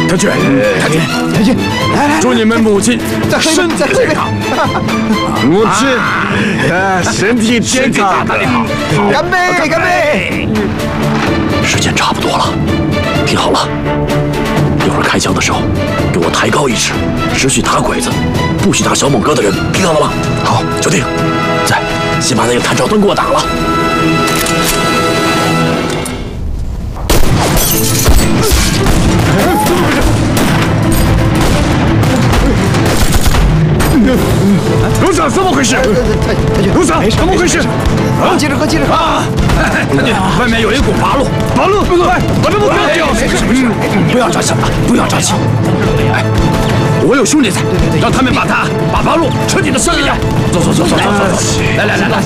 太君，来，祝你们母亲身体健康。 母亲，身体健康。 干杯，干杯！ 时间差不多了，听好了，一会儿开枪的时候，给我抬高一尺，只许打鬼子，不许打小猛哥的人，听到了吗？好，就定。再，先把那个探照灯给我打了。 卢长，怎么回事？卢长，怎么回事？ 喝接着喝，接着喝！ 太君，外面有一股八路，快，把这路给我掉！不要着急，不要着急。哎，我有兄弟在，让他们把八路彻底的消灭掉。走，来，